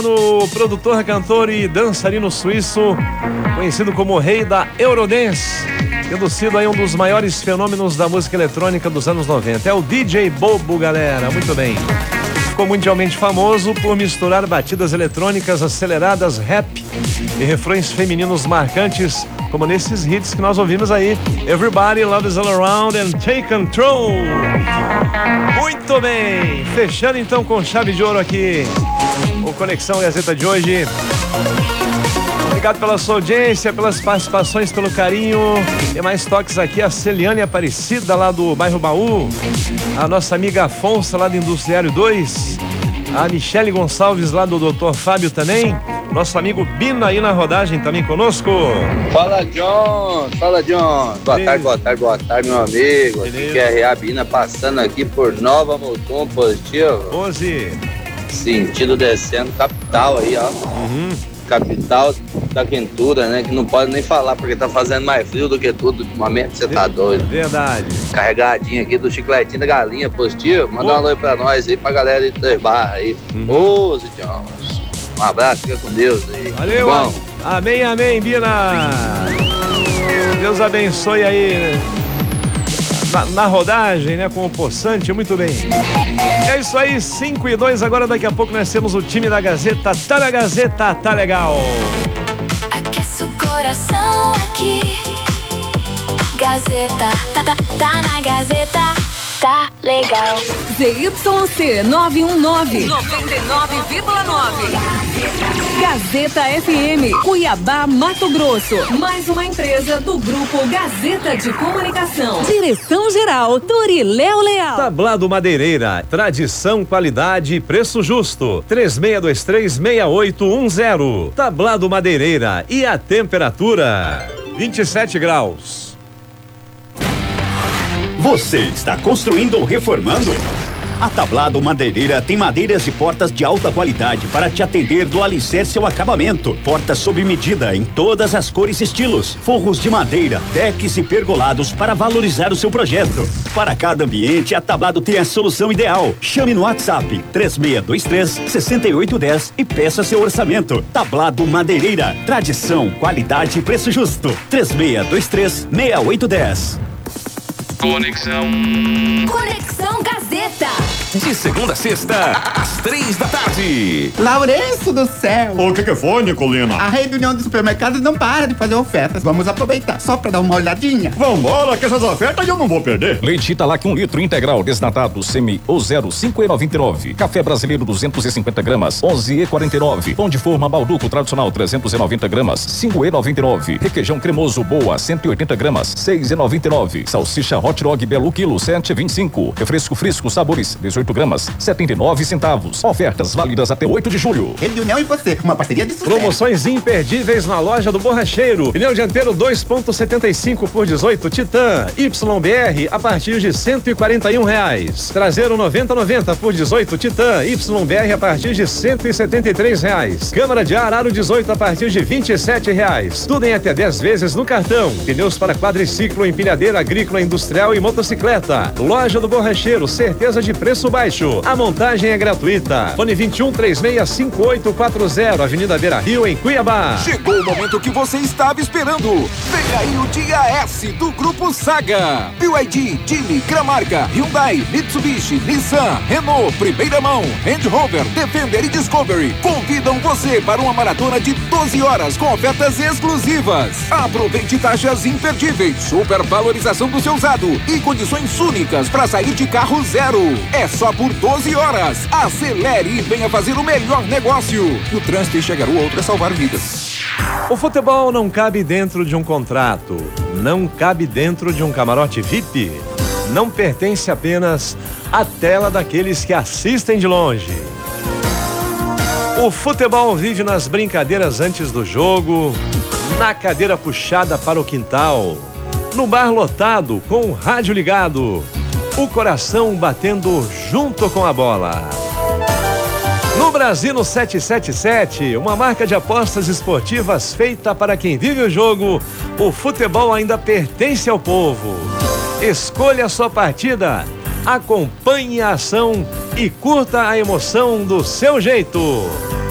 O produtor, cantor e dançarino suíço, conhecido como o rei da Eurodance, tendo sido aí um dos maiores fenômenos da música eletrônica dos anos 90. É o DJ Bobo, galera. Muito bem. Ficou mundialmente famoso por misturar batidas eletrônicas aceleradas, rap e refrões femininos marcantes, como nesses hits que nós ouvimos aí: Everybody Loves All Around and Take Control. Muito bem, fechando então com chave de ouro aqui o Conexão Gazeta de hoje. Obrigado pela sua audiência, pelas participações, pelo carinho. Tem mais toques aqui, a Celiane Aparecida, lá do bairro Baú, a nossa amiga Afonso, lá do Industriário 2, a Michele Gonçalves, lá do Dr. Fábio também, nosso amigo Bino aí na rodagem também conosco. Fala, John. Boa tarde, meu amigo. Aqui que é a Bina, passando aqui por Nova Mutum, positivo. 11. Sentido descendo, capital aí, ó. Capital da quentura, né? Que não pode nem falar, porque tá fazendo mais frio do que tudo ultimamente, você tá doido. Verdade. Carregadinho aqui do chicletinho da galinha, positivo. Manda um alô aí pra nós aí, pra galera aí das barras aí. Ô, Zé Jones. Um abraço, fica com Deus aí. Valeu, bom. Amém, amém, Bina. Deus abençoe aí na rodagem, né, com o Poçante, muito bem. É isso aí, 5-2, agora daqui a pouco nós temos o time da Gazeta. Tá na Gazeta, tá legal. Aquece o coração aqui. Gazeta, tá na Gazeta, tá legal. ZYC 919, 99,9. Gazeta FM, Cuiabá, Mato Grosso. Mais uma empresa do Grupo Gazeta de Comunicação. Direção-geral, Turiléo Leal. Tablado Madeireira, tradição, qualidade e preço justo. 36236810. Tablado Madeireira, e a temperatura 27 graus. Você está construindo ou reformando? A Tablado Madeireira tem madeiras e portas de alta qualidade para te atender do alicerce ao acabamento. Portas sob medida em todas as cores e estilos. Forros de madeira, decks e pergolados para valorizar o seu projeto. Para cada ambiente, a Tablado tem a solução ideal. Chame no WhatsApp 3623-6810 e peça seu orçamento. Tablado Madeireira. Tradição, qualidade e preço justo. 3623-6810. Conexão Gazeta. de segunda a sexta, às 3 da tarde. Lourenço do céu! O que foi, Nicolina? A rede União dos Supermercados não para de fazer ofertas. Vamos aproveitar só pra dar uma olhadinha. Vambora, que essas ofertas eu não vou perder. Leite Italac 1 litro integral desnatado semi ou 0, 5,99. Café brasileiro 250 gramas, 11,49. Pão de forma Balduco tradicional 390 gramas, 5,99. Requeijão cremoso Boa 180 gramas, 6,99. Salsicha Hot Dog Belo quilo 7,25. Refresco Frisco Sabores 18 gramas, 79 centavos. Ofertas válidas até 8 de julho. Rede União e você, uma parceria de sucesso. Promoções imperdíveis na loja do Borracheiro. Pneu dianteiro 2,75 por 18 Titan YBR a partir de R$141. Traseiro 90,90 por 18 Titan YBR a partir de R$173. Câmara de ar aro 18 a partir de R$27. Tudo em até 10 vezes no cartão. Pneus para quadriciclo, empilhadeira agrícola, industrial e motocicleta. Loja do Borracheiro, certeza de preço baixo. A montagem é gratuita. Fone 21365840, Avenida Beira Rio, em Cuiabá. Chegou o momento que você estava esperando. Vem aí o Dia S do Grupo Saga. BYD, Geely, Gramarca, Hyundai, Mitsubishi, Nissan, Renault, Primeira Mão, Land Rover, Defender e Discovery convidam você para uma maratona de 12 horas com ofertas exclusivas. Aproveite taxas imperdíveis, supervalorização do seu usado e condições únicas para sair de carro zero. É só por 12 horas. Acelere e venha fazer o melhor negócio. No trânsito enxergar o outro é salvar vidas. O futebol não cabe dentro de um contrato, não cabe dentro de um camarote VIP, não pertence apenas à tela daqueles que assistem de longe. O futebol vive nas brincadeiras antes do jogo, na cadeira puxada para o quintal, no bar lotado com o rádio ligado, o coração batendo junto com a bola. No Brasil 777, uma marca de apostas esportivas feita para quem vive o jogo, o futebol ainda pertence ao povo. Escolha a sua partida, acompanhe a ação e curta a emoção do seu jeito.